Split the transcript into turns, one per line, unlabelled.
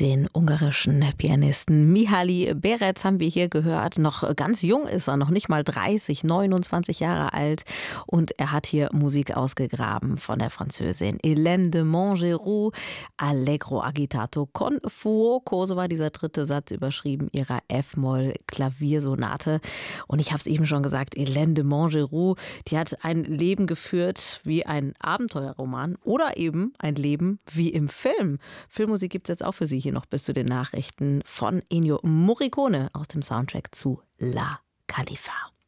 Den ungarischen Pianisten Mihály Berec haben wir hier gehört. Noch ganz jung ist er, noch nicht mal 30, 29 Jahre alt. Und er hat hier Musik ausgegraben von der Französin Hélène de Montgeroux. Allegro agitato con fuoco, so war dieser dritte Satz überschrieben ihrer F-Moll-Klaviersonate. Und ich habe es eben schon gesagt, Hélène de Montgeroux, die hat ein Leben geführt wie ein Abenteuerroman oder eben ein Leben wie im Film. Filmmusik gibt es jetzt auch für Sie hier noch bis zu den Nachrichten von Ennio Morricone aus dem Soundtrack zu La Califa.